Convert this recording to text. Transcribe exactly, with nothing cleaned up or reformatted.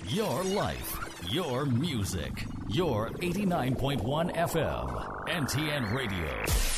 Your life, your music, your eighty-nine point one F M, N T N Radio.